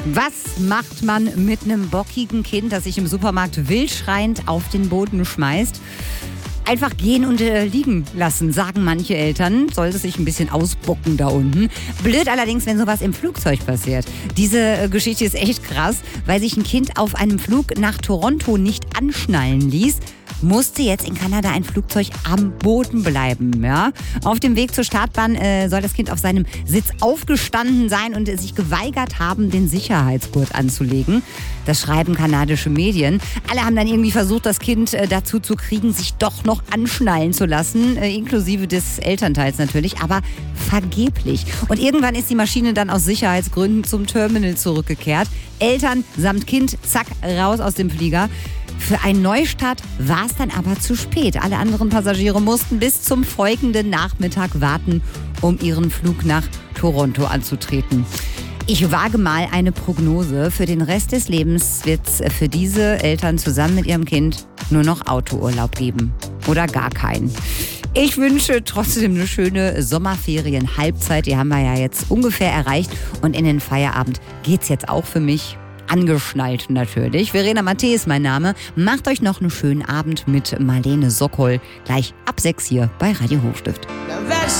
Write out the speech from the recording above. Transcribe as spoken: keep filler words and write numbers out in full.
Was macht man mit einem bockigen Kind, das sich im Supermarkt wildschreiend auf den Boden schmeißt? Einfach gehen und äh, liegen lassen, sagen manche Eltern. Sollte sich ein bisschen ausbocken da unten. Blöd allerdings, wenn sowas im Flugzeug passiert. Diese äh, Geschichte ist echt krass, weil sich ein Kind auf einem Flug nach Toronto nicht anschnallen ließ, musste jetzt in Kanada ein Flugzeug am Boden bleiben. Ja? Auf dem Weg zur Startbahn äh, soll das Kind auf seinem Sitz aufgestanden sein und äh, sich geweigert haben, den Sicherheitsgurt anzulegen. Das schreiben kanadische Medien. Alle haben dann irgendwie versucht, das Kind äh, dazu zu kriegen, sich doch noch anschnallen zu lassen, äh, inklusive des Elternteils natürlich, aber vergeblich. Und irgendwann ist die Maschine dann aus Sicherheitsgründen zum Terminal zurückgekehrt. Eltern samt Kind, zack, raus aus dem Flieger. Für einen Neustart war es dann aber zu spät. Alle anderen Passagiere mussten bis zum folgenden Nachmittag warten, um ihren Flug nach Toronto anzutreten. Ich wage mal eine Prognose. Für den Rest des Lebens wird es für diese Eltern zusammen mit ihrem Kind nur noch Autourlaub geben. Oder gar keinen. Ich wünsche trotzdem eine schöne Sommerferien-Halbzeit. Die haben wir ja jetzt ungefähr erreicht. Und in den Feierabend geht's jetzt auch für mich. Angeschnallt natürlich. Verena Matthe ist mein Name. Macht euch noch einen schönen Abend mit Marlene Sokol. Gleich ab sechs hier bei Radio Hochstift.